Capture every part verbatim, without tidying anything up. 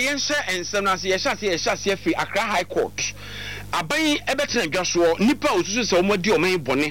yense ensem na se yehya se yehya se afi Accra High Court aban ebetina dwaso nipa osusu se omodi oman bone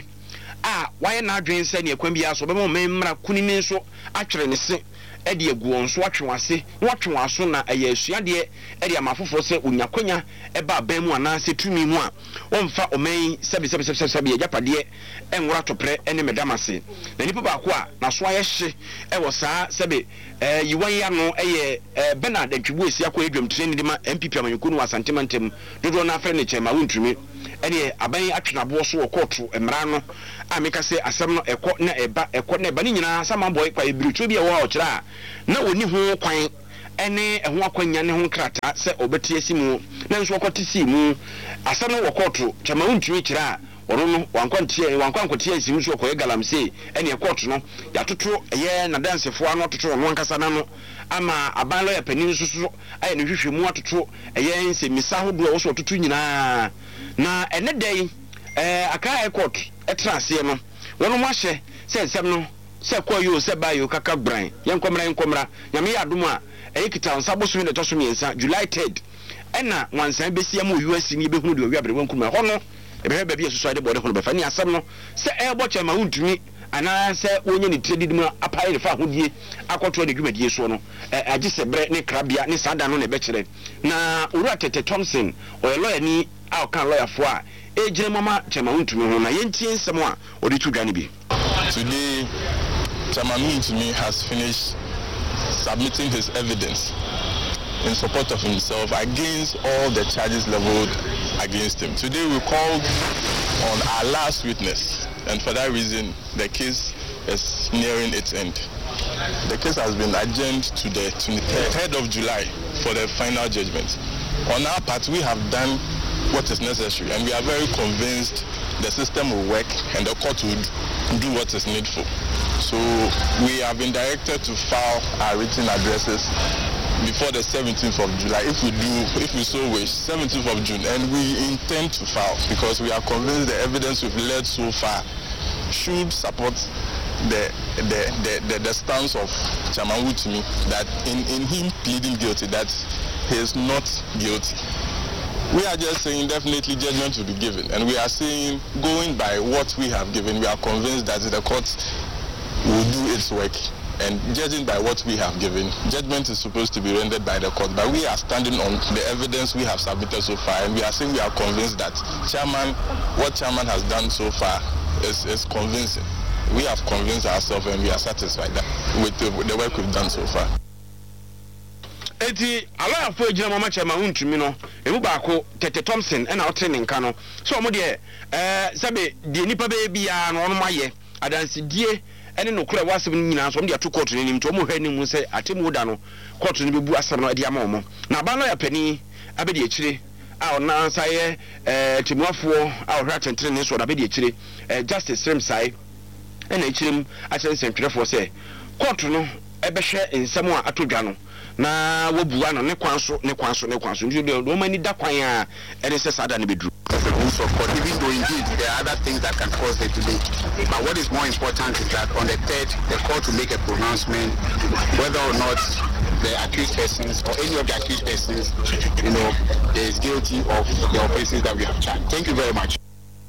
a waye na adwen se ne akwan bia so be mo mra kunini so atwere ne se e de aguon so atwewase watwewaso na eye asuade e de amafofo se onyakonya e ba ban mu ana se tumi mu a wonfa oman sebe sebe sebe sebe ye japade enwora topre ene medamase na nipa ba ko a na so ayehye e wo saa sebe eh yiwan ya no eye Bernard Atwibu esi akwa edwam training de ma M P P amanyuku no asantemantem dodo na afre ne chema wontumi ene aban atwenabo so wo kotu emra no ameka se asem no ekọ na eba ekọ na eba ni nyina sama boy kwa ebirutu bia wo okira na woni ho kwan ene eho akwanya ne ho krata se obeti asimu na nso okoti simu asem no wo kotu chema wontumi kira ono no wankwantie wankwankotie asimu so ko galamse ene ekotu no ya toto ye na dansefo ano toto no ankasa na no ama aban lawyer panin susu aye ne hwehwemu atoto eye nse misa hodo wo so toto nyina na ene dai eh Accra Court etrase no wono mo ahye se nsem no se koyo se bayo kaka bran yenkomra yenkomra nyame ya adom a eye kita nsabo so ne to so miensa July third ena wansan besia mu U S ni behunu de owi abre wankuma hono ebe be bia susu ade bode hono be fani asem no se e bo chema untumi ana se wonye ni trade mu apaye fa hodie akoto ne dwumadie so no agi sebre ne krabia ne sada no ne be kire na Owura Tete Thompson o lawyer ni a kan lawyer fo a ejire mama chema untumi ho na yentie nsem a odi tu dwane bi. Today Chema Untumi has finished submitting his evidence in support of himself against all the charges leveled against him. Today we called on our last witness, and for that reason the case is nearing its end. The case has been adjourned to the twenty-third of July for the final judgment. On our part, we have done what is necessary, and we are very convinced the system will work and the court will do what is needful. So we have been directed to file our written addresses before the seventeenth of July, if we do, if we so wish, seventeenth of June, and we intend to file because we are convinced the evidence we've led so far should support the the the, the, the stance of Chema Untumi that in, in him pleading guilty that he is not guilty. We are just saying definitely judgment will be given, and we are saying going by what we have given, we are convinced that the court will do its work. And judging by what we have given, judgment is supposed to be rendered by the court. But we are standing on the evidence we have submitted so far, and we are saying we are convinced that Chairman, what Chairman has done so far is, is convincing. We have convinced ourselves, and we are satisfied that with the, with the work we've done so far. Eti ala afọ ejina mama Chema Untumi no emu baako Tete Thompson ena otrene nka no so omo de eh sabe de nipa be bia no ono maye adansidie ene no kura wasem nyina so omo de ato court ni nim to omo hwani mu se atemu da no court ni bebu asem no de ama omo na ba no ya pani abedi akire a ona saye eh timuafo a ohwa tentere ne so da abedi akire eh justice rem sai ena akirem a kire sentwerefo se court no ebehwe nsem a atodwa no na wobuwa no ne kwanso ne kwanso ne kwanso ndu do mani da kwan a ene se sada ne bedru. Even though indeed there are other things that can cause the delay, but what is more important is that on the third the court will make a pronouncement whether or not the accused persons or any of the accused persons, you know, is guilty of the offences that we have charged. Thank you very much.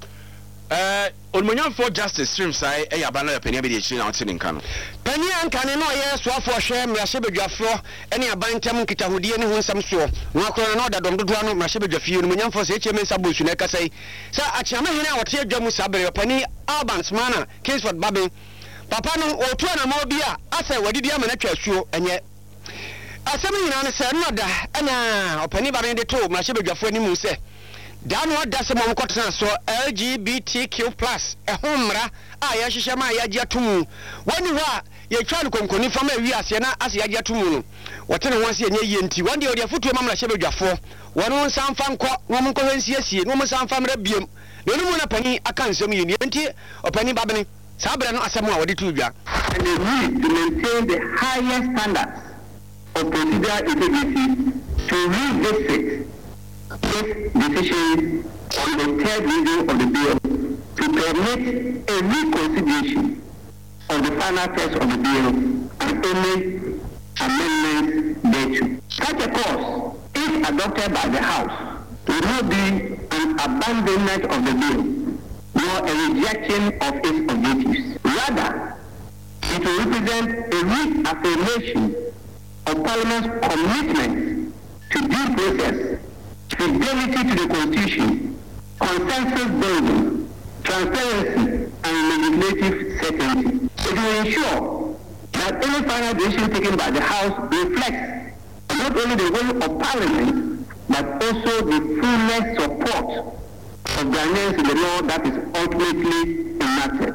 Uh, Onmonyan for justice stream sai e yabana ya penia be de chiri na ote nka no penia nka ne no ye soafo hwe mrahye bedwafo ene abantam nkitahudie ne ho nsam so no akoro na oda domdodo no mrahye bedwafie onmonyan for se cheme nsa bosu na kasai sa achiama hene a wote adwamu sabere pani Alban Smana Kingsford Babin papa no otu na ma obi a asa wadidi ama na twasuo enye asem nyina ne se no da ana opani Babin de to mrahye bedwafo ni mu se dan what does mom kotena so L G B T Q plus ehomra a ya hihye ma ya gye atumu wani wa ye twa no konkoni fama wi ase na ase ya gye atumu no wote ne ho ase enye ye nti wande odi afutu mamla hyebedwafo wono nsan fa nkɔ no mo nkɔ hensiesie no mo nsan fa mra biem no mu na pani aka nsɛm yi nti opani Babene sabra no asɛm a wode tu dwa and they need to maintain the highest standards of procedural integrity to revisit this decision on the third reading of the bill to permit a reconsideration of the final text of the bill and any amendments thereto. Such a course, if adopted by the House, will not be an abandonment of the bill, nor a rejection of its objectives. Rather, it will represent a reaffirmation of Parliament's commitment to due process, fidelity to the Constitution, consensus building, transparency, and legislative certainty. It will ensure that any final decision taken by the House reflects not only the will of Parliament, but also the fullest support of Ghanaians in the law that is ultimately enacted.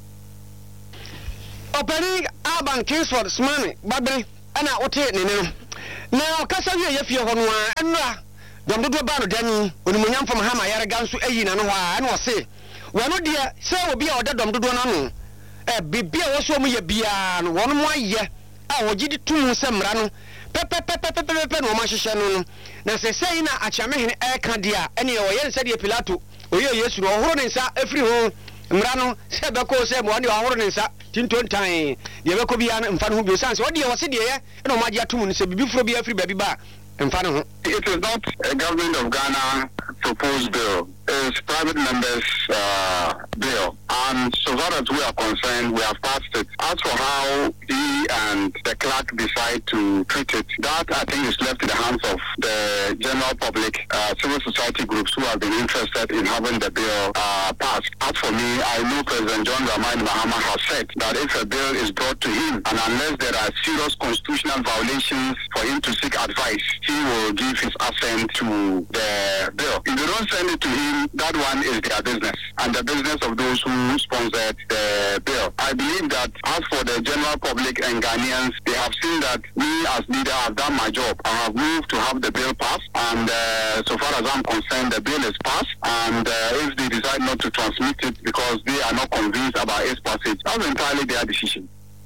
Operating Alban Kingsford Smani, Babri, and I would take Nino. Now, Cassavia, if you're on one, and don't do about Danny, when we come from Hama Yaragans to Ayin and I was say, well, no dear, so will be our dom to do no. A bibia also me a beer, and one more year. I will get two Samrano, Pepe, Pepe, Pepe, Pepe, no Mashano. Now, say, saying, I chame air candia, any or yes, said Pilato, or yes, you are holding every home. Mrano, Sebako, Sam, one you are holding Tinton time. The Ecobian and Fan who sons. What do you say, dear? No, my dear Toon, say before be every baby bar. And Fan. It is not a government of Ghana proposed bill. It's private members' uh, bill. And so far as we are concerned, we have passed it. As for how he and the clerk decide to treat it, that I think is left in the hands of the general public, uh, civil society groups who have been interested in having the bill uh, passed. As for me, I know President John Dramani Mahama has said that if a bill is brought to him, and unless there are serious constitutional violations for him to seek advice, he will give his assent to the bill. If they don't send it to him, that one is their business, and the business of those who sponsored the bill. I believe that as for the general public and Ghanaians, they have seen that me as leader have done my job. I have moved to have the bill passed, and uh, so far as I'm concerned, the bill is passed, and uh, if they decide not to transmit it because they are not convinced about its passage, that's entirely their decision.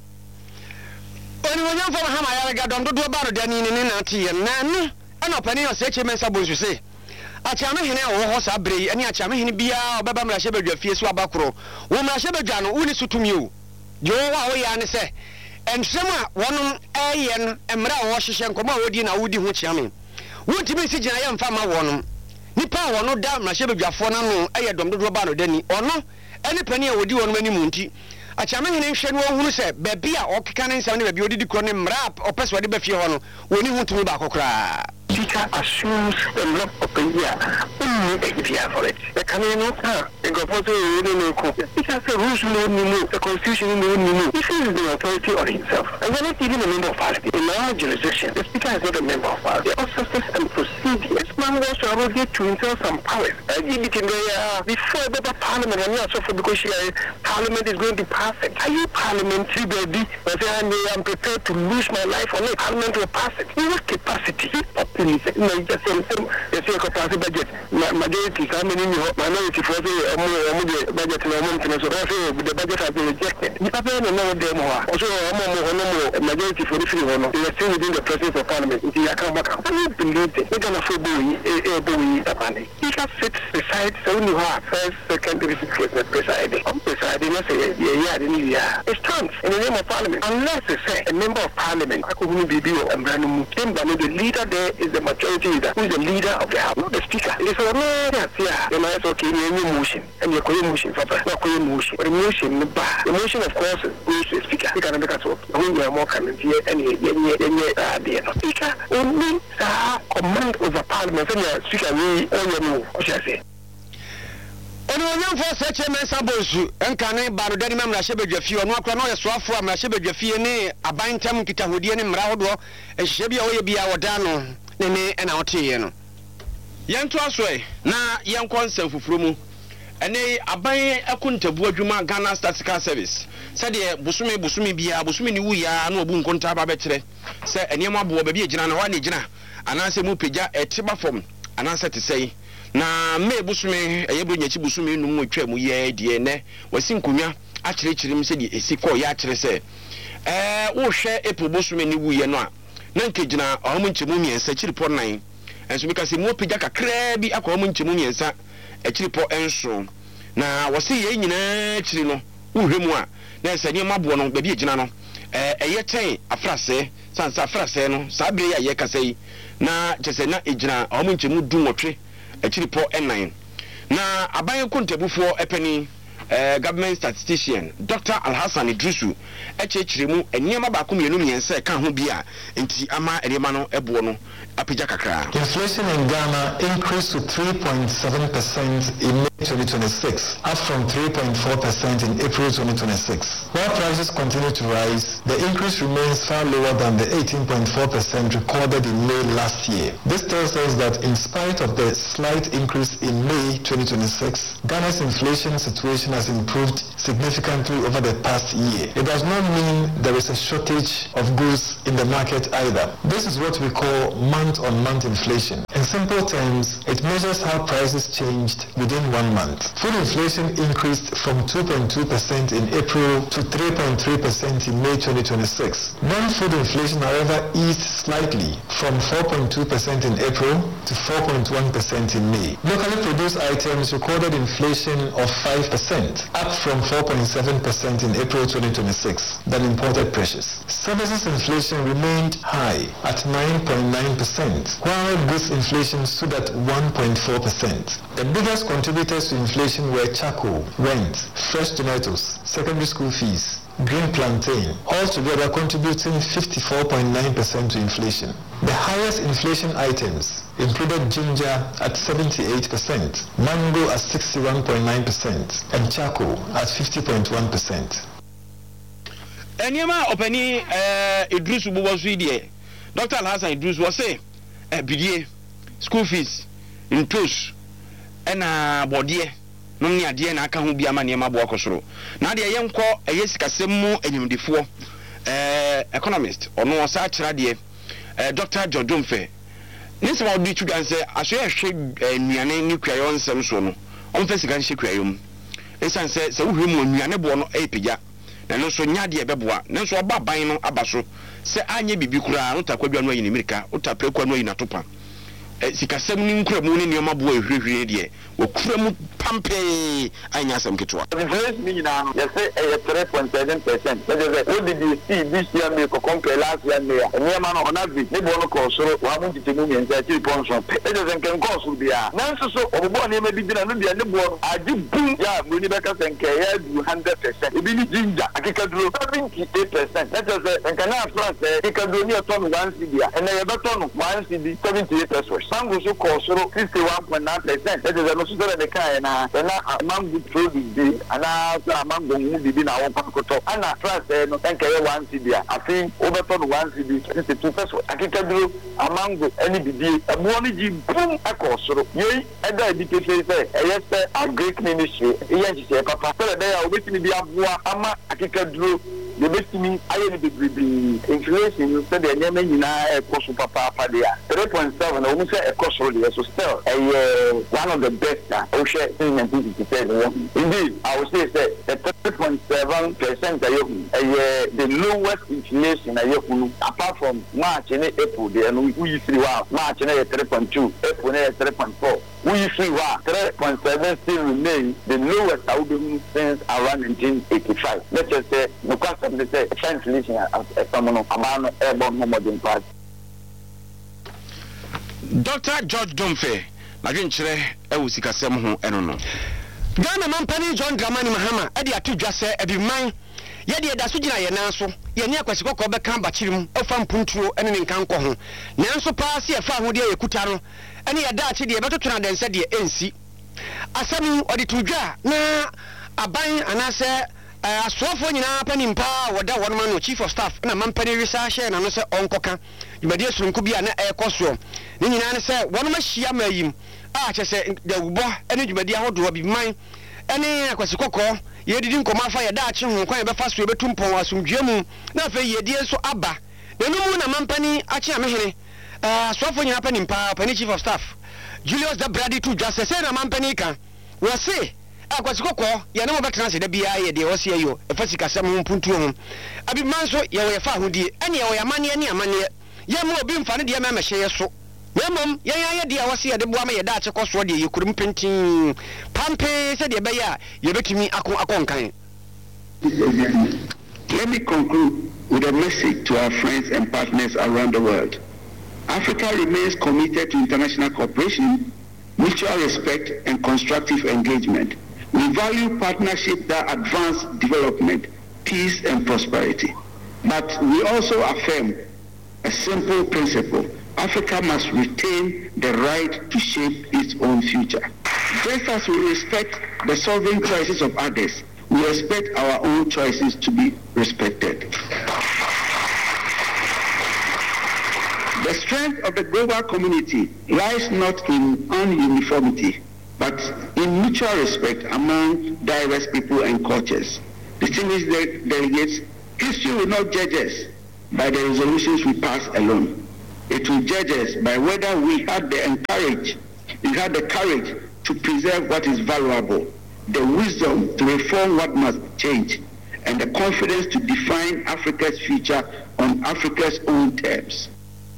When you from Hama Yaraga, don't do about Danny and Nanti and Nan, and a penny of such a mess abuse, you say. A Chamahine or horse abbey, and a Chamahine Bia, Babam Shebe, Fieswa Bacro, Woman Shebejan, Unisutum. Joe, I say, and some one Ayan and Mra Washington Comodina Woody Huchami. Won't you be sitting I am Farmer one? Nipa or no doubt, my Shebe Jafona, I don't do about Denny or no, any penny would do on many munti. A Chamahine Shen who said, Babia or Canin Sunday, a beauty cronim rap or Password Befiano, when you want to back or cry. Speaker assumes the lock of a year, only a year for it. The Canadian car, the Goposo, the Speaker says rules no new, the Constitution no new. He feels the authority on himself, and we're not even a member of Parliament. In our jurisdiction, the Speaker is not a member of Parliament. The processes and procedures. This man wants to arrogate to himself some powers. Before a better Parliament, I'm not so for because Parliament is going to pass it. Are you parliamentary, baby? I'm prepared to lose my life on it. Parliament will pass it. In what capacity? No, just say capacity budget. Majority, how many minority for the budget and so the budget has been rejected. You have no demo. Also, a majority for the free one. They are still within the presence of Parliament. If you come back, I don't believe it. We're going to fool a boy at money. He can sit beside only her first, second, president presiding. I'm presiding, I say, yeah, yeah, yeah. It stands in the name of Parliament. Unless they say a member of Parliament, I could be and Brandon the leader there is the majority leader, who is the leader of the House, not the Speaker. It is a man, yeah. The man is okay, any motion, and you're calling motion, Papa, not calling motion. But the motion, the bar. The motion, of course, goes to the Speaker. Speaker, and because of when you are more coming here, and you are there. Speaker, only the command over Parliament, and your Speaker, we all know, what shall I say? On one for such a mess abosu, and can I bar Danny Mamashebe Jaffi, or no Cronoya Swafra, Mashebe Jaffi, a bind Tam Kitahudi and Mraudo, and Shebi Oya our Dano, Nene and our Tiano. Young Twasway, na young consent for Frumu, and they abay a kunta Buajuma Ghana Statistical Service. Said the Busumi Busumi Bia, Busumi Nuya, no boom contaba betre, said a Yama Bobabi Jana, one Jana, and I say Mupija, a tiba form, and answer to say. Na me busume ayebo nyachi busume no mu twa mu ye de ne wasi nkonya a kire kire m se de esiko ya kire se eh wo hwe epo busume ni wuye no a na nkegina omo nchemu miensa chiripo nan enso bika se mu pija kakra bi akọ omo nchemu miensa e chiripo enso na wasi ye nyina kire no wo hwe mu a na se ne mabo no ba bi egina no eh eye ten afrase sansa afrase no saa bere ya ye kasa yi na chese na ejina omo nchemu du nwotwe akiripo nine na aban kontabufo epani Uh, government statistician Doctor Alhassan Idrisu echechiremu eniema ba kumienu miense kan ho bia enti ama enema no ebo no apija kakra. Inflation in Ghana increased to three point seven percent in May twenty twenty-six, up from three point four percent in April twenty twenty-six. While prices continue to rise, the increase remains far lower than the eighteen point four percent recorded in May last year. This tells us that in spite of the slight increase in May twenty twenty-six, Ghana's inflation situation has improved significantly over the past year. It does not mean there is a shortage of goods in the market either. This is what we call month-on-month inflation. In simple terms, it measures how prices changed within one month. Food inflation increased from two point two percent in April to three point three percent in May twenty twenty-six. Non-food inflation, however, eased slightly from four point two percent in April to four point one percent in May. Locally produced items recorded inflation of five percent, up from four point seven percent in April twenty twenty-six than imported pressures. Services inflation remained high at nine point nine percent, while goods inflation stood at one point four percent. The biggest contributors to inflation were charcoal, rent, fresh tomatoes, secondary school fees, green plantain, all together contributing fifty-four point nine percent to inflation. The highest inflation items included ginger at seventy-eight percent, mango at sixty-one point nine percent, and charcoal at fifty point one percent. Enyema openi eh Idris Buwaswidie. Doctor Alhassan Idris was say eh bidie school fees in toast ena bodie no ni ade na aka ho bia ma ne ma bo akosoro na de yenko eyesikasem mu enyimdefo eh economist ono osa kira de eh Doctor Jodumfe nisi ma odi tugan se aso ehwe nuane ni kwayo nsem so no on fa sika nhye kwayo mu esan se se wohwe mu nuane bo no epija na no so nya de ebeboa na so oba ban no abaso se anye bibi kura no takwadwa no ayi mirika utapre kwa no ayi natopa sikasem ni nkura mu ni nioma bo ehwehwe de okura mu pampe anya asem ketwa inflation ni na no yes say three point seven percent that is what did you see this year me ko compare last year me nioma no on average ni bo no ko soro wa mu titemu mi nza three point so that is nken ko so bia nanso so obo nioma bi na no bia ne bo adi bum ya mu ni beka senke ya one hundred percent ebi ni ginger akikaduro seventy-eight percent that is nkana France akikaduro ni ton one cedi and na beton one cedi seventy-eight percent sango so ko soro fifty-one point nine percent that is no so the kind na na mango produce bi ana mango mu bi na won pakoto ana France no nkeye one cedi afi obeton one cedi fifty-two percent akikaduro amango any bibi ebo ni ji bum akosoro yei eda bi tefe se eyese agric ministry eyan ji se papa so dey ya obetimi bi aboa ama akikaduro the best me aye ni bibi inflation so the nyama nyina ekoso papa papa dia three point seven no mu se ekoso dia so still eh one of the best o share in nineteen fifty-seven indeed I would say say the three point seven percent ayo eh the lowest inflation ayo apart from March and April there no we three wa March na three point two April na three point four we three wa three point seven still remain the lowest I would be since around nineteen eighty-five. Let's just say because of the say inflation as someone of amano airborne modern part. Doctor George Domfe na dwenkyere ewu sikasem ho eno no Ghana mampani John Dramani Mahama e de atudwa se ediman ye de da so gina ye nanso ye ne akwasi kokko be kan bachirim ofa mpuntuo ene ne nkan kɔ ho nanso pa se ye fa ho de ye kuta no ene ye da achi de ye betotona den se de ensi asami odi tudwa na aban anase asofo nyina panimpa woda wonma no chief of staff na mampani research na no se onkoka dwumade surunku bia na ekoso ni nyina ne se wonma hia mayim a chese dawubo ene dwumade ahodo bi man ene akwasi kokko ye didi nkoma fa ye da achi ho kwan ye befa so ye betumpon asumdwemu na afa ye die so aba na numu na mampani achi amehene asofo nyina panimpa pani chief of staff Julius the Brady to just say na mampani kan we say akwasi kokko ye na mo betena se da bia ye de wo se ayo e fa sika sam mpuntuo ho abi manso ye wo ye fa hodie ene ye wo yamane ene amane ye mo obi mfa ne de ma mehye ye so Yamam, ya de a was here the woman, your dad, cost what you couldn't painting. Pampe said, Yabaya, you bet me a conquering. Let me conclude with a message to our friends and partners around the world. Africa remains committed to international cooperation, mutual respect, and constructive engagement. We value partnerships that advance development, peace, and prosperity. But we also affirm a simple principle. Africa must retain the right to shape its own future. Just as we respect the sovereign choices of others, we expect our own choices to be respected. The strength of the global community lies not in ununiformity, but in mutual respect among diverse people and cultures. Distinguished de- delegates, history will not judge us by the resolutions we pass alone. It will judge us by whether we had the encourage, we had the courage to preserve what is valuable, the wisdom to reform what must change, and the confidence to define Africa's future on Africa's own terms.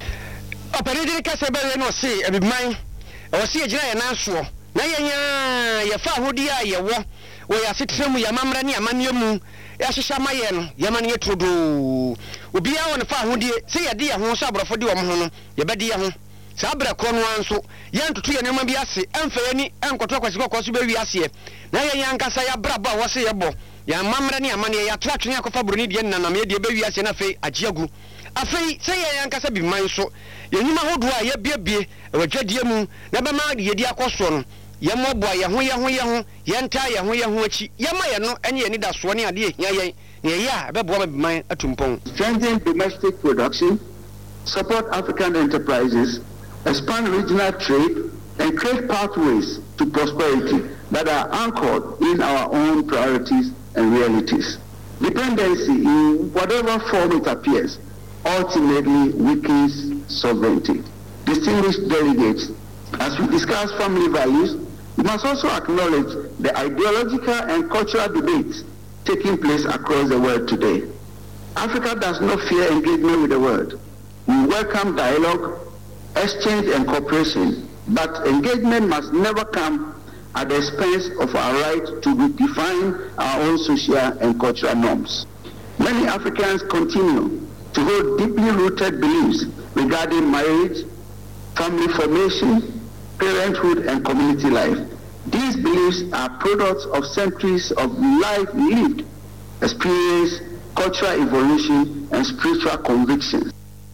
Operidi kasebe no se ebiman o se agina ya nanso na yenya ya fa hodi a ye wo wo ya setremu ya mamra ne amane mu ya hihya maye no ya mane yetrodo obi a won fa hodi se ye de ye ho so abrofo de wo ho no ye be de ye ho sa abra kro no anso ye ntutu ye nema bi ase emfa yani enkoto akwasi kokko so be wi ase na yenya nkasa ya braba wo se ye bo ya mamra ne amane ya tra twene akofa broni de nanam ye de be wi ase na fe agiagu afei se ye yankasa bi man so yenima hodo a ye biebie wadwadie mu na be ma ye di akoso no ye moboa ye ho ye ho ye ho ye nta ye ho ye ho achi ye ma ye no enye ye ni da so ne ade ye hia ye ne ye a be boa bi man atumpon. Strengthen domestic production, support African enterprises, expand regional trade, and create pathways to prosperity that are anchored in our own priorities and realities. Dependency, in whatever form it appears, ultimately weakens sovereignty. Distinguished delegates, as we discuss family values, we must also acknowledge the ideological and cultural debates taking place across the world today. Africa does not fear engagement with the world. We welcome dialogue, exchange, and cooperation, but engagement must never come at the expense of our right to redefine our own social and cultural norms. Many Africans continue to hold deeply rooted beliefs regarding marriage, family formation, parenthood, and community life. These beliefs are products of centuries of life lived, experience, cultural evolution, and spiritual convictions.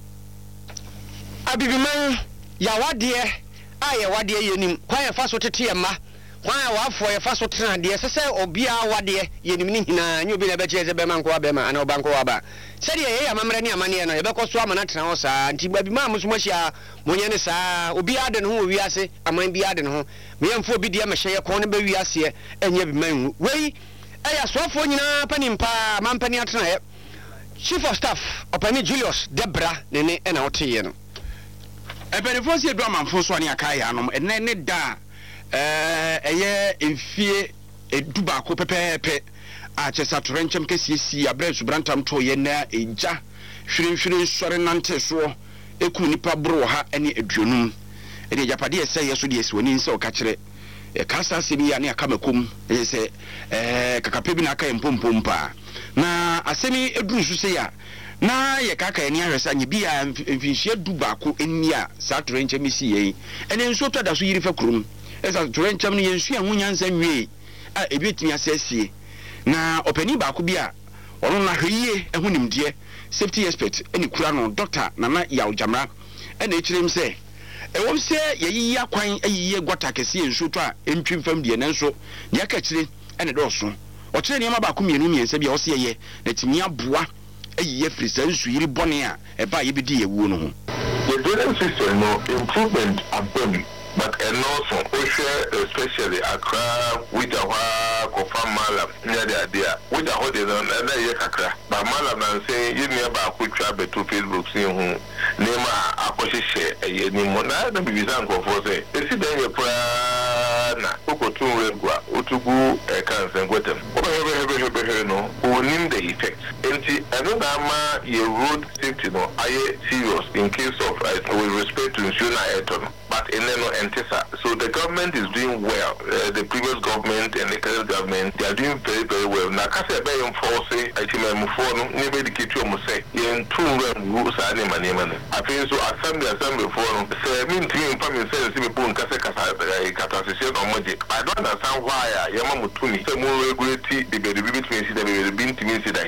Abibiman ya wadie a ya wadie yenim kwa ya faso tete ma kwa ya wafo ya faso tena de sese obia wadie yenim ni hina nyu bi na be cheze be man kwa be ma ana obanko waba sede ye ya mamre ni amane no ye be koso amana tena ho saa nti babima musumo hia monye ne saa obia de no ho wi ase aman bia de no ho me yemfo bi de ma hye kon ne be wi ase enye bi man wei eya sofo nyina panimpa mampani atena ye Chief of Staff Opani Julius Debra nene ena oteye no Ebenefo si edu amanfo so ani aka ya no ene ne da eh eye enfie edu ba ko pepepe a chesa torenchem kesiesi abresu brantam to ye na eja hwirenhwiren sore nante so eku nipa bro ha ene aduonum ene japade ese ye so de esi woni nse o ka kire e kasa se bi ya ne aka makom e se eh kakape bi na aka empompompa na asemi edu nsu se ya na ye kaka eni ahwesa nye bia mfinhie du baako eni a sa torenchem si ye ene nso to da so yiri fa kurum esa torenchem ne yensu ahunya nsa nwie a ebetimi asesie na opani baako bia ono na hweye ehunimde safety expert eni kura no doctor Nana Yaujamra ene ekirem se ewom se yeyi akwan ayiye gwata kese yensu to a entwimfam de ne nso ne aka kire ene doso o kire ne ma baako mienu miensa bia o se ye na timi aboa ayiye free sensu yiri bone a e ba ye bedi ye wuo no ho the drainage system no improvement abom but and also especially Accra with a Kofa Malam near the idea with a hot is on another year Accra but Malam and saying you never could travel to Facebook seeing who name a position a year mona the Bizan for say is it then your prana who to regua utugu a cancer with them whatever no who name the effect and another your road safety no I serious in case of uh, with respect to ensure but in no antisa. So the government is doing well. Uh, the previous government and the current government, they are doing very, very well. Now, kasi abe enforce, I think I'm for no, never the kitchen must say, in two rules are name and name. I feel so assembly, assembly for no. Say, mean to me, in family, say, see me put in kasa kasa kasa or moji. I don't understand why Yamamu to me. Say more regularity, the baby between the baby being to me today.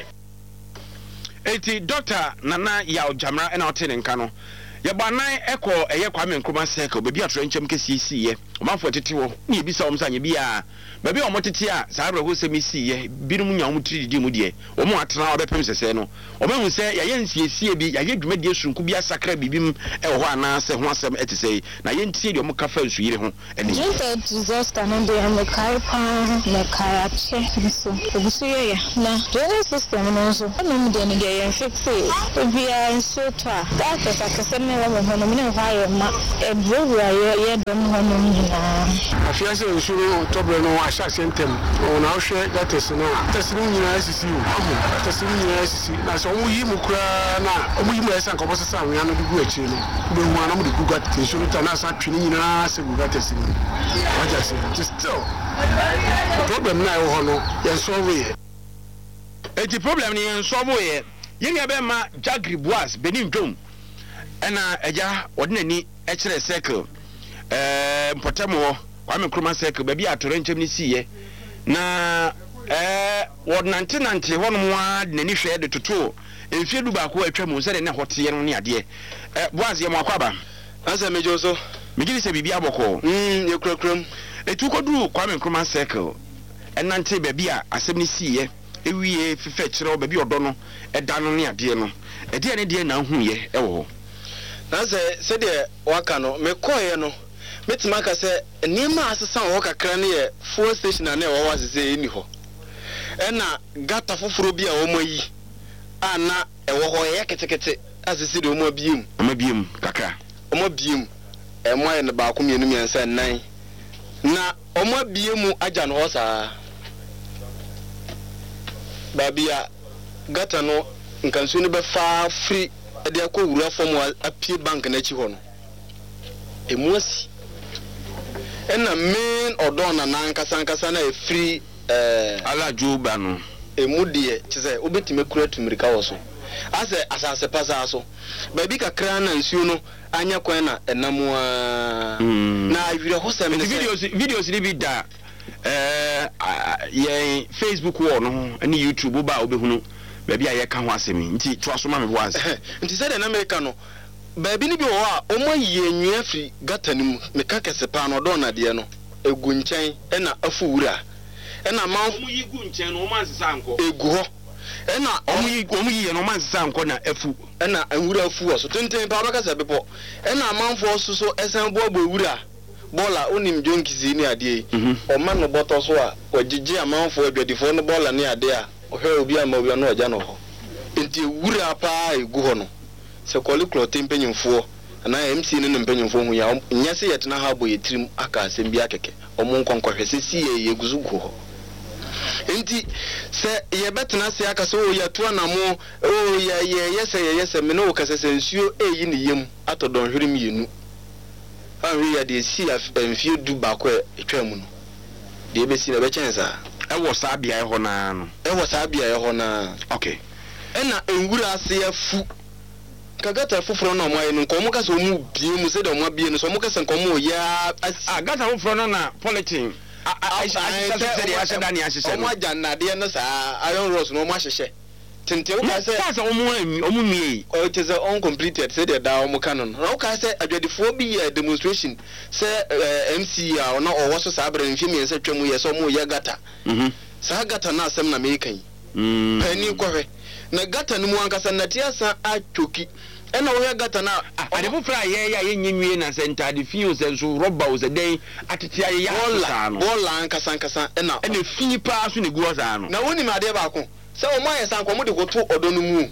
Eti Doctor Nana Yao Jamra and Altin and Kano. Yabanai echo a Yakwame Nkrumah circle, baby at Rencham K C C, one for Tito, me be some Sanya Bia, baby or Motitia, Sarah who say me see, Binum Yamutri Dimudie, or more at now, the Pemseno, or when we say, Yayen C B, I get mediation could be a sacre bibim, and one answer once some et say, Nayen see your Mocafa, and just disaster and the Kaipa, Nakayache, so Busia, now, the system and also, I know then again, fix it, we are in Sotra, that is like a seminar of Honomina Via, a brewery, yeah, don't know. I feel so, Tobrano, I shall send them on our share that is no testing as you, testing as you, as only Mukra, we must and Composer Sam, we are not good. We want to go at the show to us at training us and we got testing. What I say, just so. The problem now, Hono, yes, so we. It's a problem in somewhere. Young Abema, Jagri Bois, Benin Dome, and a ja, ordinary, actually circle. Eh, Potamo, Kwame Nkrumah circle, baby at Rencham see na eh, what nineteen ninety one more than any share the two. If you do back where Tremor said in a hot year on the idea, was your Makwaba. As a major so, Miguel said, Bibia Boko, hm, your crocrum. A two could do Kwame Nkrumah circle, and Nante Babia, a seventy see, every year fetch or baby or dono, a down near Diano, a dear idea now, whom ye, oh. As I said, Wakano, me coyano. Metimaka say niema asesa woka krane fuel station na e wo wasese eni ho ena gata foforo bia wo mayi ana e wo ho ye ketekete asese de wo mabiem mabiem kakra o mabiem e mo ye ne ba ko mienu miensa nan na o mabiem aja no ho saa babia gata no nkansu ne be fa free e de akowura fom apie bank na chi ho no emuasi ena main odona na nkasa nkasa na free eh ala juba no emudie chise obetime kura tumirika wo so ase asase pasa so baby kakra na nsuo no anya kwan na enamua na awire ho sem ne videos videos ni bi da eh ye Facebook wall no ani YouTube ba obehunu baby aye ka ho asemi nti to asoma me boaz nti se de na America no baby ni bi wo a omo yenwia firi gata nim meka kese pa no do na de no egu nchen e na afuwura e na ma omo yi gu nchen no omo ansesa anko egu ho e na omo yi omo yi no omo ansesa anko na afu e na awura afu so tenten pa baka se bepo e na manfo so so esen bo bo wura bola onim jonkizi ni ade o ma no boto so a ogige amanfo adwadifo no bola ni ade a ohwe obi ama obi no oja no ho enti wura pa egu ho no se kwali klote mpenyimfo na M C ne mpenyimfo hu ya nyase yetena ha bo yetrim aka asem bi akeke omo nkonkohwe se si ye yeguzu gu ho enti se ye betena se aka so ya to na mo o ya ye yese ye yese me no ka se nsuo eyi ne yem atodon hwerim yenu anwe ya de si afie du ba ko etwam no de be si na be chensa e wo sa bia e ho na no e wo sa bia e ho na okay ena enwura ase afu kagata fufuro na mo ayi no ko mo ka so mu bie mu se de mo bie no so mo ka se ko mo ya agata fufuro no na politin a a a se de ya se dani ahye se mo aja na de no sa iron rose no mo ahye tente o ka se sa o mo o mo mie o te se uncompleted se de da o mo kanon o ka se adwadifo bi ya demonstration se M C a ona o wo so sa abere mfi mi se twam ye so mo ya gata mhm sa gata na asem na me kan mhm pani kwahwe na gata ni mu ankasa na tiasa atwoki ena wo ya gata na ade fufra ye ya ye nyinwie na center de fi o se so roba o se den atete aye ya sa no bola ankasa ankasa ena ena fi pa so ne guo sa no na woni ma de ba ko se o ma ye san ko mo de ko to odo no mu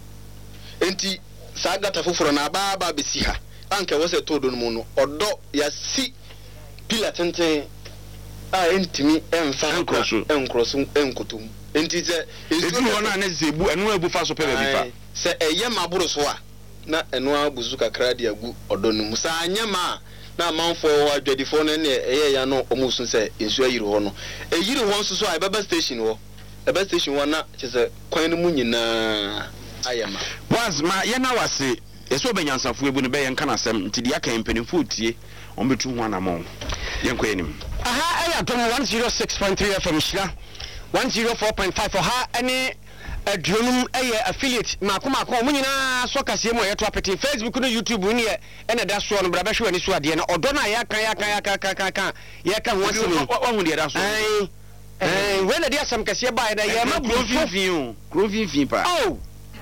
enti sa gata fufro na ba ba besi ha anke wo se to odo no mu no odo ya si pila tenten a entimi emfa enkroso enkroso enkotum enti se ezu wona na zebu enu ebu fa so pe be fa se eye maburu so a na eno abuzu kakra de agu odo no mu sa anyama na amanfo adwadifo no ne eye ya no omusu se ensu ayiri ho no eyiri ho nso so Ababa station ho Ababa station ho na chese kwan no mu nyina ayama was ma ye na wase eso benyansafo ebu ne be ye nka na sem nti dia kan mpanimfo tie on betu ho anamon ye nkwa enim aha aya to one oh six point three F M shira one oh four point five for ha any adronum eye affiliate makoma ko munyina so kase mo yeto apete Facebook no YouTube ni e na da so no bra be hwe ni so ade na odo na ya kan ya kan ya kan kan kan ya kan ho asem wa hu de da so eh eh we na dia sam kase ba na ya ma grofin grofin pa oh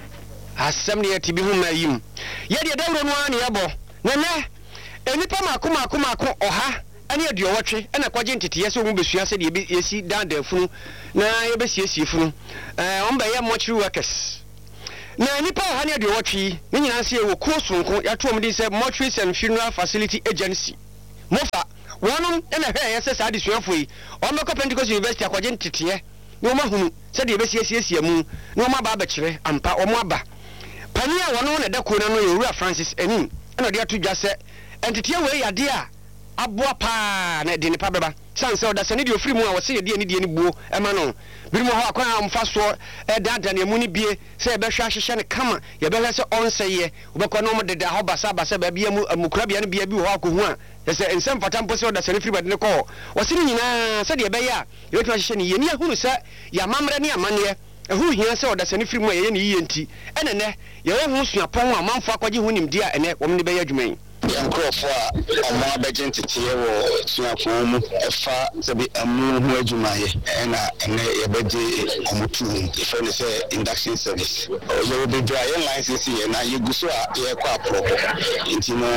asem ne yati bi hu na yim ye de dawro no an ye bo na na enipa makoma makoma ko oha ani adio wotwe na kwaje ntete so mu besua se de yesi dan da funu na ye besiesie funu eh on ba ye mortuary workers na nipa ha ne adio wotwe ni nyina se wo krosonko ya to omdi se mortuary and funeral facility agency mofa wonom na hwe ye se sa adisuafo yi on be Pentecost University akwaje ntete ni o ma hunu se de besiesie mu ni o ma ba ba kire ampa o mo aba pani a wono na da ko na no Yewura Francis Enin na de ato dwa se entete we yade a aboa pa na de ne pa beba sanse o da se ne de ofiri mu a wo se ye de ni de ni buo e ma no biri mo ho akwan amfa so e dada ne mu ni bie se e be hwa hyehye ne kama ye be hwe se onse ye obekọ no mo de da ho basa basa ba bia mu amukura bia ne bia bi ho akohu a se ensem fata mpo se o da se ne firi ba de ne ko wo se ni nyina se de be ya ye betwa hyehye ne ye ni ahunu se ya mamre ne amane ehu hia se o da se ne firi mu ye ne ye nti ene ne ye wo hu suapon a manfo akwaje hu nim dia ene wo ne be ya dwuman yankrofo a ọmọ abegye ntete wo suafo mu efa se bi amu hu adwumaye na ene ye begye omotu ife ne se induction service o ye be dry license ye na ye guso a ye kwa propo nti no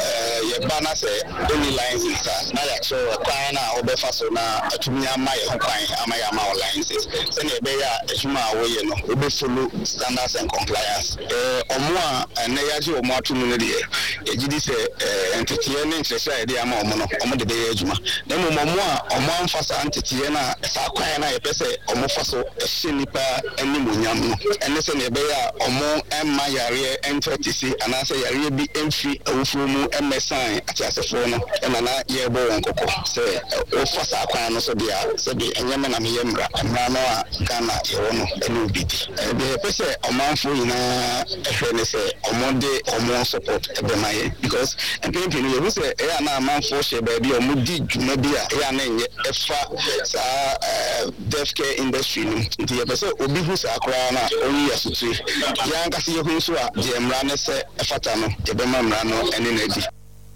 ye ba na se any license na ya so kwan na obefa so na atumi ama ye kwan ama ya ma license se ne be ya adwuma wo ye no obe follow standards and compliance eh omo a ene ya je omo atu no de ye gidi se entity ne nkyerɛsɛ de ama ɔmo no ɔmo de bɛyɛ adwuma na mo mo a ɔmo amfasa entity na sa kwan na yɛpɛ sɛ ɔmo fa so ɛhyɛ nipa anim onyam no ɛne sɛ ne bɛyɛ a ɔmo ɛmma yareɛ ɛntwɛtisi anaasɛ yareɛ bi ɛmfi awufuo mu ɛmmɛsan atiasefo no ɛma na yɛbɔ wɔn kɔkɔ sɛ ɔfa sa kwan no so de a sɛ de ɛnyɛma na meyɛ mmra mmra no a Ghana yɛwɔ no ɛne obi di ɛde yɛpɛ sɛ ɔmanfo nyinaa ɛhwɛ ne sɛ ɔmo de ɔmo support ɛbɛma yɛ because and people you say eh na amanfo hye ba bi o mu di dwuma bi a eh na enye efa sa deaf care industry no nti ye pese obi hu sa akra na oyi asutu ya nka se ye hu so a je mra ne se efata no je be ma mra no ene na di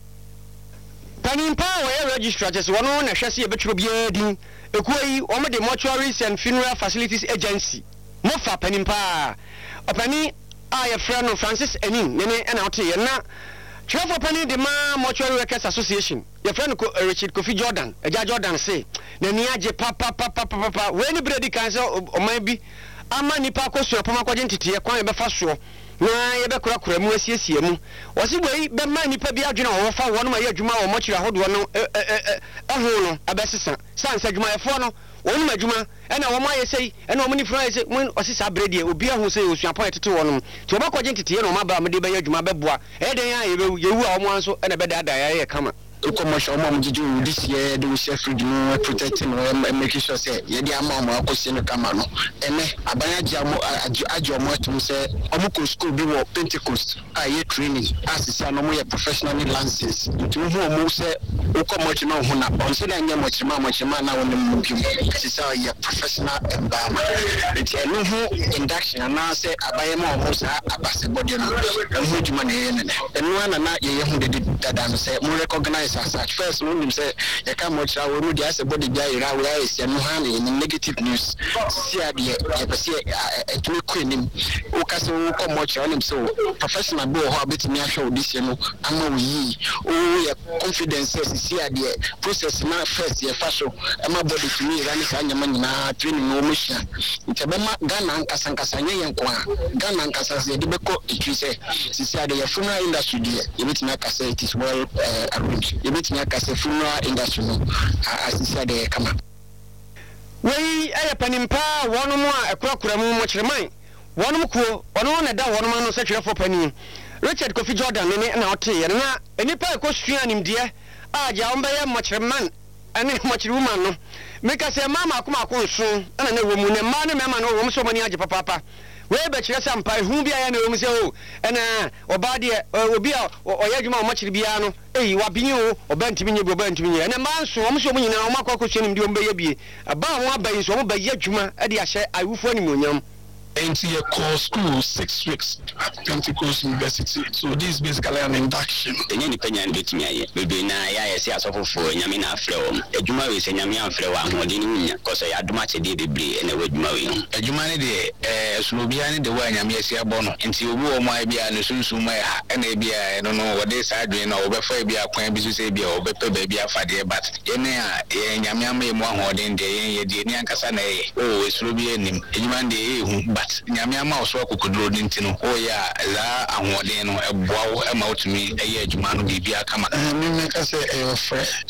panimpa we register just one na hwese ye betro bia din ekuyi o me de mortuaries and funeral facilities agency mofa panimpa opani a ye friend no Francis Enin ne ne na ote ye na Trevor Penny the Ma Mortuary Workers Association. Your friend Richard Kofi Jordan, a Judge Jordan say, Naniaje papa papa papa, when the bready cancer or maybe a money paco so Pamaco identity, a quite befasso. Na ebe kura kura mu asiesie mu wose wei be ma nipa bia adwena wo fa wonu ma ye adwuma wo mo kire ahodo no ehun no abesesa sansa adwuma efo no wonu ma adwuma ena wo ma ye sei ena wo ni fura ye sei mun osisa bredi obi ahun sei osuapon etete wonu ti oba kwaje ntete ye no ma ba me de be ye adwuma beboa e den ya ye yewu a wo mo anso ena be dada ya ye kama commercial mom did you this year do chef no protecting and making sure say ye dia mama akosi no kama no ene abanya jamo ajo mo to say omuko school bi wo Pentecost a ye training asisa no mo ye professional license to hu omo say ukomochi no hu na onse na nya mochi ma mochi ma na woni mu bi asisa ye professional environment it eno hu induction na say abaya ma omo sa abase body no hu djuma na ye ne eno na na ye hu de dada no say mo recognize as at first when you say you come watch our road as a body guy around is no hand in negative news see the you see it will queen him o kase o come watch on him so professional bo ho bit me show this you know am we o your confidence see the process na first your fashion am body to me ran say nyama nyina training no mission ntebema Ghana nkasa nkasa nye yenko Ghana nkasa se de beko itrise see the funeral industry there you bit me kase it is well arranged you bit me kase funeral industry no asisi de kama wei aya panimpa wonu mu a ekura kura mu mo kireman wonu mu ko wonu na da wonu ma no se twere fo pani Richard Kofi Jordan ne na ote ye na enipa ko sua nimde a ja on be ye mochreman ane mochrewoman no meka se mama akoma ko nso na na wo mu ne ma ne mema no wo mu so mani age papa we be kire sampa hu bia ya na wo mu se o ena oba de obi a oya dwuma o mochre bia no eyi wa bin o oba ntimi nye oba ntimi nye ena ma nso wo mu so mu nyina o makwa ko sua nimde o be ye bie aba ho abayin so mo be ye dwuma e de ahye awufo ni monyam. Into your core school six weeks at Pentecost University. So this is basically an induction. The new Penyan bit me, maybe now I see us for Yamina Flow. A Juma is a Yamian Flow, and because I had much a day and a wood mowing. A Jumanity, a Slobian, the way Yamia Bono, until you might be an Susuma, and a beer, I don't know what they are doing, or before be a quaint business, or better baby a father, but Yamia, Yamia, one more than the Yanian Casane, oh, Slobian, Yamandi, but nyamia oso akukudro ntino o ya za ahode no eboa wo ema otumi eye adwuma no bibia kama me me ka se e ofre